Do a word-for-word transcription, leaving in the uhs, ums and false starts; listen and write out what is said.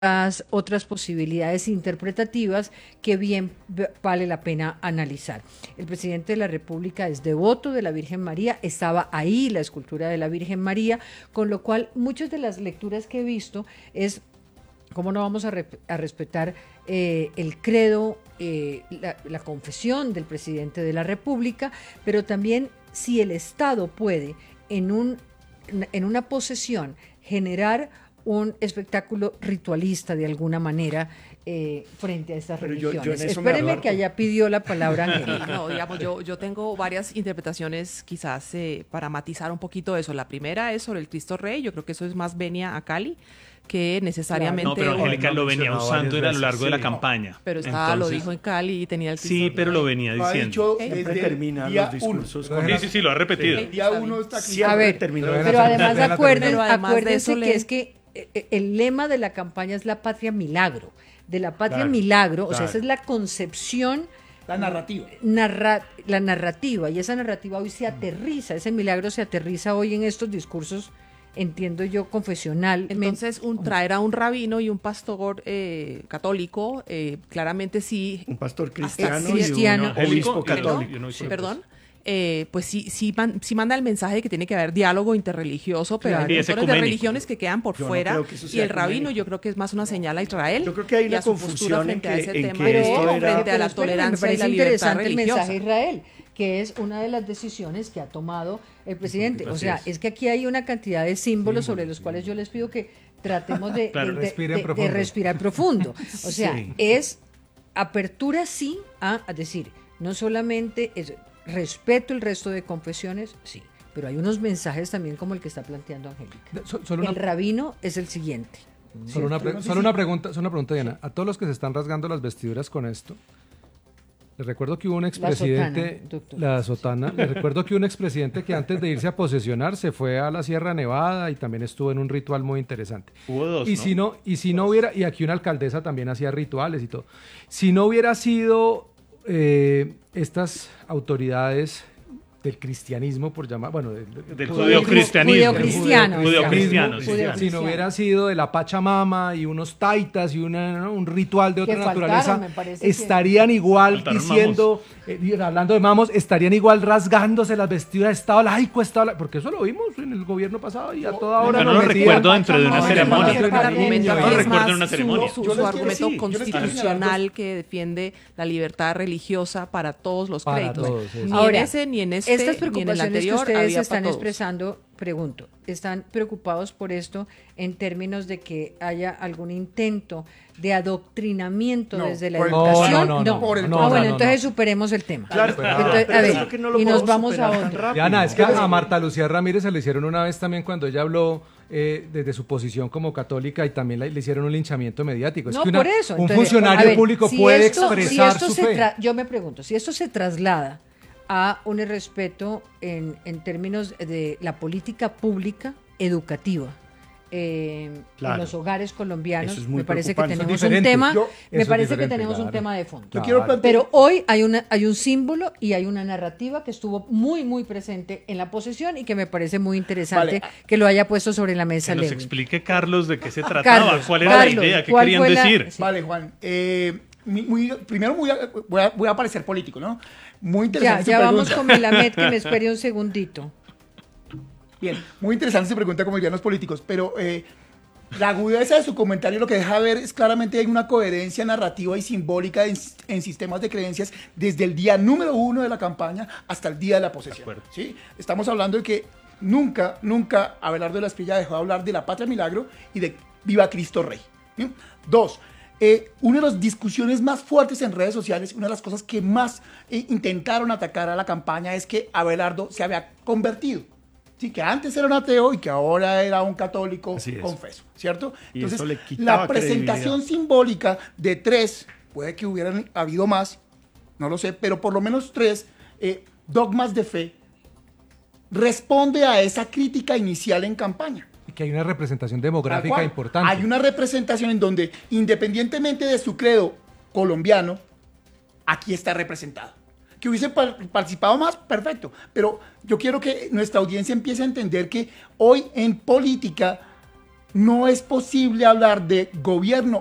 otras posibilidades interpretativas que bien vale la pena analizar. El presidente de la República es devoto de la Virgen María, estaba ahí la escultura de la Virgen María, con lo cual muchas de las lecturas que he visto es cómo no vamos a, re a respetar eh, el credo, eh, la, la confesión del presidente de la República, pero también si el Estado puede en, un, en una posesión generar un espectáculo ritualista de alguna manera eh, frente a estas Pero religiones. Yo, yo Espéreme que allá pidió la palabra Angélica. No, digamos, yo, yo tengo varias interpretaciones quizás eh, para matizar un poquito eso. La primera es sobre el Cristo Rey, yo creo que eso es más venia a Cali que necesariamente... No, pero Angélica lo venía usando era a lo largo sí. de la campaña. Pero estaba, Entonces, lo dijo en Cali y tenía el Cristo Sí, pero Rey. lo venía diciendo. Siempre termina los discursos. Con... Sí, sí, sí, lo ha repetido. El día uno está sí, a ver, pero, pero además acuérdense, acuérdense que es que el lema de la campaña es la patria milagro. De la patria claro, milagro, claro. o sea, esa es la concepción... La narrativa. Narra, la narrativa, y esa narrativa hoy se aterriza, ese milagro se aterriza hoy en estos discursos, entiendo yo, confesional. Entonces, un, traer a un rabino y un pastor eh, católico, eh, claramente sí... Un pastor cristiano, eh, cristiano. y un obispo católico. No, sí, perdón. Eh, pues sí, sí, man, sí manda el mensaje de que tiene que haber diálogo interreligioso, pero claro, hay montones de religiones que quedan por yo fuera no y el rabino ecuménico. Yo creo que es más una señal a Israel. Yo creo que hay una confusión frente en que, a ese en tema, que pero esto era, frente a la tolerancia y la libertad religiosa. El mensaje a Israel, que es una de las decisiones que ha tomado el presidente. O sea, es. es que aquí hay una cantidad de símbolos sí, sobre los sí. cuales yo les pido que tratemos de, claro, de, de, de, de respirar profundo. O sea, sí. es apertura sí a, a decir, no solamente es respeto el resto de confesiones, sí, pero hay unos mensajes también como el que está planteando Angélica. So, solo una, el rabino es el siguiente. Solo una, pre, solo una pregunta, solo una pregunta, Diana. A todos los que se están rasgando las vestiduras con esto, les recuerdo que hubo un expresidente, la sotana, les recuerdo que hubo un expresidente que antes de irse a posesionar se fue a la Sierra Nevada y también estuvo en un ritual muy interesante. Hubo dos, y ¿no? si no, y si no hubiera, y aquí una alcaldesa también hacía rituales y todo. Si no hubiera sido eh, estas autoridades del cristianismo, por llamar, bueno, del, del judeocristianismo, judeocristiano, judeocristiano, si no hubiera sido de la Pachamama y unos taitas y una, ¿no? un ritual de otra que naturaleza, faltaron, estarían que... igual faltaron diciendo, eh, hablando de mamos, estarían igual rasgándose las vestiduras, estado laico, estado laico, porque eso lo vimos en el gobierno pasado y a toda hora. Yo no lo recuerdo dentro de una ceremonia. No lo recuerdo en una ceremonia. Su, su, su argumento sí, constitucional que defiende la libertad religiosa para todos los para créditos. Todos, ni Ahora, en ese, ni en este, estas preocupaciones anterior, que ustedes están expresando, pregunto, ¿están preocupados por esto en términos de que haya algún intento de adoctrinamiento no, desde la educación? No, no, no. no, no, no, ah, bueno, no, entonces no. superemos el tema. Claro, entonces, a ver, que no lo y nos vamos a otro. Diana, es que a Marta Lucía Ramírez se le hicieron una vez también cuando ella habló eh, desde su posición como católica y también le, le hicieron un linchamiento mediático. Es no, que una, por eso. un Entonces, funcionario ver, público si puede esto, expresar si esto su se fe. Yo me pregunto, si esto se traslada a un irrespeto en, en términos de la política pública educativa eh, claro. en los hogares colombianos, me parece que tenemos un tema, yo, me parece que tenemos claro. un tema de fondo. Yo quiero plantear... Pero hoy hay una hay un símbolo y hay una narrativa que estuvo muy muy presente en la posesión y que me parece muy interesante vale. que lo haya puesto sobre la mesa. Que nos Lewin. explique Carlos de qué se trataba, Carlos, cuál era Carlos, la idea, qué querían la... decir. Sí. Vale, Juan. Eh, muy, muy, primero muy, voy, a, voy a parecer político, ¿no? Muy interesante. Ya, ya pregunta. vamos con Melamed, que me espere un segundito. Bien, muy interesante su pregunta, como dirían los políticos, pero eh, la agudeza de su comentario lo que deja ver es claramente hay una coherencia narrativa y simbólica en, en sistemas de creencias desde el día número uno de la campaña hasta el día de la posesión. De ¿sí? Estamos hablando de que nunca, nunca Abelardo de la Espriella dejó de hablar de la patria milagro y de Viva Cristo Rey. ¿sí? Dos, Eh, una de las discusiones más fuertes en redes sociales, una de las cosas que más eh, intentaron atacar a la campaña es que Abelardo se había convertido, ¿sí? Que antes era un ateo y que ahora era un católico confeso, ¿cierto? Y entonces, la presentación simbólica de tres, puede que hubieran habido más, no lo sé, pero por lo menos tres eh, dogmas de fe, responde a esa crítica inicial en campaña. Que hay una representación demográfica importante. Hay una representación en donde, independientemente de su credo colombiano, aquí está representado. Que hubiese participado más, perfecto. Pero yo quiero que nuestra audiencia empiece a entender que hoy en política no es posible hablar de gobierno